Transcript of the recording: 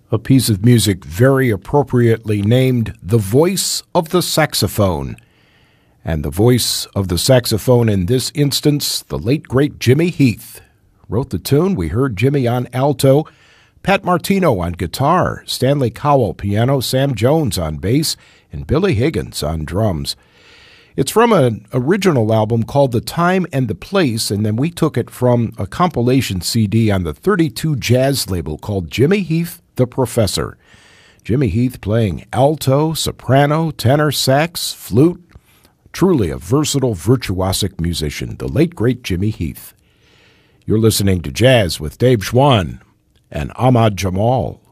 A piece of music very appropriately named The Voice of the Saxophone. And the voice of the saxophone in this instance, the late, great Jimmy Heath. Wrote the tune. We heard Jimmy on alto, Pat Martino on guitar, Stanley Cowell piano, Sam Jones on bass, and Billy Higgins on drums. It's from an original album called The Time and the Place, and then we took it from a compilation CD on the 32 Jazz label called Jimmy Heath, the Professor. Jimmy Heath playing alto, soprano, tenor sax, flute. Truly a versatile, virtuosic musician, the late, great Jimmy Heath. You're listening to Jazz with Dave Schwann and Ahmad Jamal.